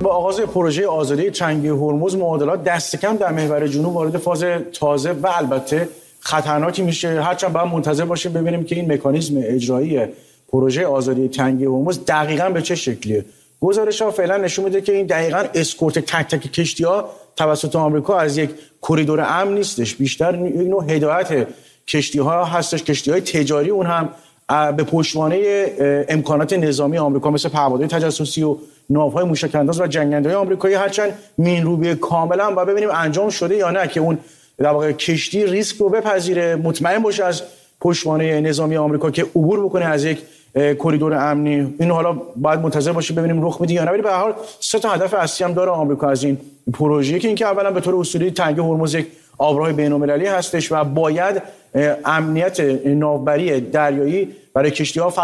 با آغاز پروژه آزادی تنگه هرمز معادلات دست کم در محور جنوب وارد فاز تازه و البته خطرناکی میشه. هرچند باید منتظر باشیم ببینیم که این مکانیزم اجرایی پروژه آزادی تنگه هرمز دقیقاً به چه شکلیه. گزارش‌ها فعلا نشون میده که این دقیقاً اسکورت تک تک کشتی‌ها توسط آمریکا از یک کریدور امن نیستش، بیشتر این نوع هدایت کشتی‌ها هستش، کشتی‌های تجاری، اون هم به پشتوانه امکانات نظامی آمریکا مثل پروازهای تجسسی و ناوهای موشک‌انداز و جنگنده‌های آمریکایی. هرچند مین‌روبی کاملا باید ببینیم انجام شده یا نه که اون در واقع کشتی ریسک رو بپذیره، مطمئن باشه از پشتوانه نظامی آمریکا که عبور بکنه از یک کریدور امنی. این حالا باید منتظر باشیم ببینیم رخ میده یا نه. ولی به هر حال سه تا هدف اصلی هم داره آمریکا از این پروژه، که اینکه اولا به طور اصولی تنگه هرمز یک آبراه بین‌المللی هستش و باید امنیت ناوبری دریایی برای کشتی‌ها